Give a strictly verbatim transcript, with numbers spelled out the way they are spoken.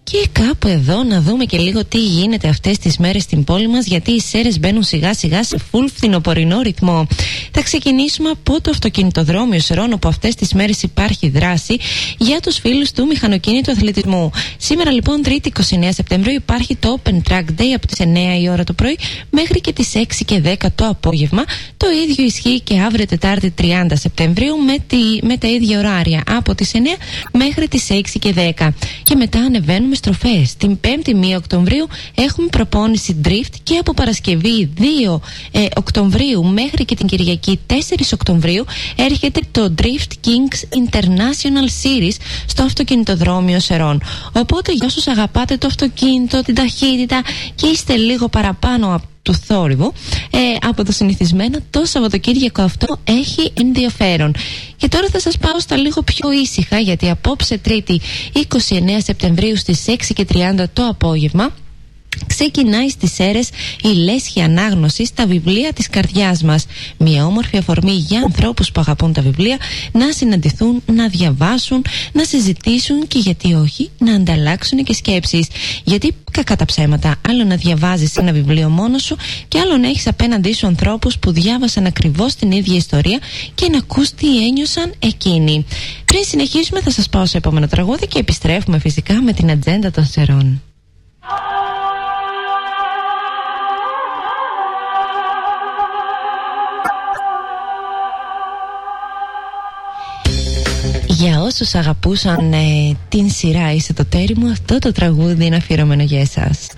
Και κάπου εδώ να δούμε και λίγο τι γίνεται αυτές τις μέρες στην πόλη μας, γιατί οι Σέρρες μπαίνουν σιγά σιγά σε full φθινοπορεινό ρυθμό. Θα ξεκινήσουμε από το αυτοκινητοδρόμιο Σερών, όπου αυτές τις μέρες υπάρχει δράση για τους φίλους του μηχανοκίνητου αθλητισμού. Σήμερα λοιπόν, Τρίτη είκοσι εννέα Σεπτεμβρίου, υπάρχει το Open Track Day από τις εννέα η ώρα το πρωί μέχρι και τις έξι και δέκα το απόγευμα. Το ίδιο ισχύει και αύριο, Τετάρτη τριάντα Σεπτεμβρίου, με, τη, με τα ίδια ωράρια από τις εννέα μέχρι τις έξι και δέκα. Και μετά ανεβαίνουμε στροφές. Την πέμπτη πρώτη Οκτωβρίου έχουμε προπόνηση drift και από Παρασκευή δύο ε, Οκτωβρίου μέχρι και την Κυριακή τέσσερα Οκτωβρίου έρχεται το Drift Kings International Series στο αυτοκινητοδρόμιο Σερών. Οπότε για όσους αγαπάτε το αυτοκίνητο, την ταχύτητα και είστε λίγο παραπάνω από του θόρυβου ε, από το συνηθισμένο, το Σαββατοκύριακο αυτό έχει ενδιαφέρον. Και τώρα θα σας πάω στα λίγο πιο ήσυχα, γιατί απόψε Τρίτη είκοσι εννέα Σεπτεμβρίου στις έξι και τριάντα το απόγευμα ξεκινάει στις Σέρρες η λέσχη ανάγνωση στα βιβλία της καρδιάς μας. Μια όμορφη αφορμή για ανθρώπους που αγαπούν τα βιβλία να συναντηθούν, να διαβάσουν, να συζητήσουν και γιατί όχι να ανταλλάξουν και σκέψεις. Γιατί κακά τα ψέματα, άλλο να διαβάζεις ένα βιβλίο μόνος σου και άλλο να έχεις απέναντί σου ανθρώπους που διάβασαν ακριβώς την ίδια ιστορία και να ακούς τι ένιωσαν εκείνοι. Πριν συνεχίσουμε θα σας πάω σε επόμενο τραγούδι και επιστρέφουμε φυσικά με την ατζέντα των Σερών. Για όσους αγαπούσαν ε, την σειρά Είσαι το τέρι μου, αυτό το τραγούδι είναι αφιερωμένο για εσάς.